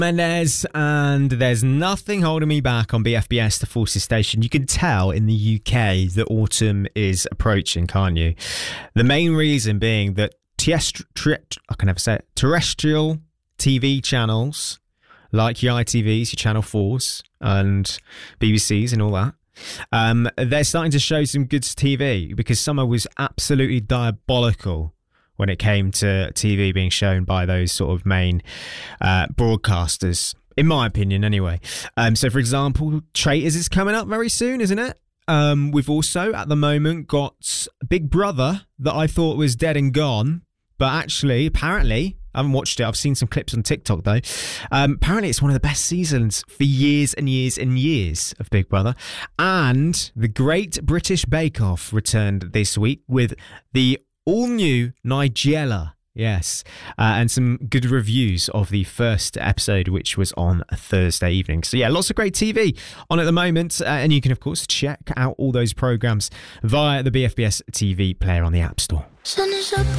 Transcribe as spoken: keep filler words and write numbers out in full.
Mendes, and there's nothing holding me back on B F B S, the Forces Station. You can tell in the U K that autumn is approaching, can't you? The main reason being that terrestri- ter- I can never say it, terrestrial T V channels like your I T Vs, your Channel fours and B B Cs and all that, um, they're starting to show some good T V because summer was absolutely diabolical when it came to T V being shown by those sort of main uh, broadcasters, in my opinion anyway. Um, so, for example, Traitors is coming up very soon, isn't it? Um, we've also, at the moment, got Big Brother that I thought was dead and gone, but actually, apparently, I haven't watched it. I've seen some clips on TikTok, though. Um, apparently, it's one of the best seasons for years and years and years of Big Brother. And the Great British Bake Off returned this week with the all-new Nigella, yes, uh, and some good reviews of the first episode, which was on a Thursday evening. So yeah, lots of great T V on at the moment, uh, and you can, of course, check out all those programmes via the B F B S T V player on the App Store. Sun is up.